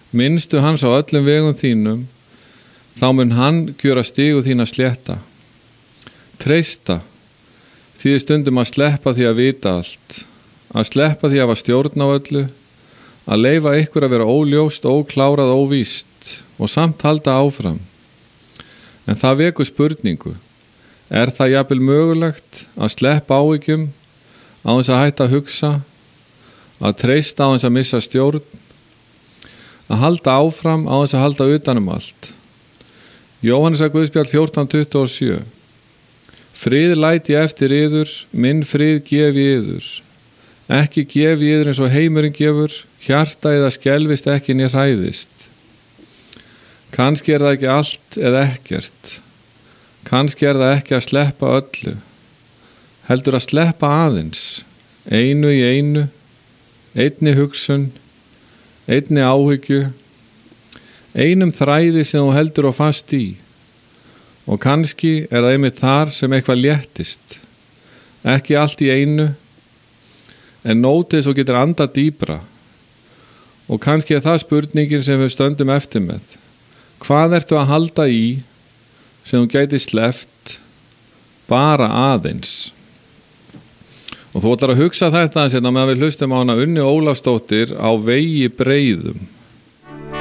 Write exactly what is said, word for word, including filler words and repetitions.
Minnstu hans á öllum vegum þínum, þá mun hann gjöra stigu þína slétta. Treysta, þýðir stundum að sleppa því að vita allt, að sleppa því að hafa stjórn á öllu, að leyfa ykkur að vera óljóst, óklárað, óvíst og samt halda áfram. En það vekur spurningu, er það jafnvel mögulegt að sleppa áhyggjum á þess að hætta að hugsa, að treysta á þess að missa stjórn, að halda áfram á þess að halda utanum allt. Jóhannesar Guðspjall fjórtán tuttugu og sjö. Frið læt ég eftir yður, minn frið gef ég yður. Ekki gef ég yður eins og heimurinn gefur, hjarta eða skelfist ekki né hræðist. Kannski er það ekki allt eða ekkert. Kannski er það ekki að sleppa öllu. Heldur að sleppa aðeins, einu í einu, einni hugsun, einni áhyggju, einum þræði sem þú heldur á fast í. Og kannski er það einmitt þar sem eitthvað léttist. Ekki allt í einu, en nótið svo getur andað dýpra. Og kannski er það spurningin sem við stöndum eftir með. Hvað ertu að halda í sem þú gæti sleppt bara aðeins? Og þú ætlar að hugsa þetta hérna meðan við hlustum á hana Unni Ólafsdóttir á Vegi breiðum.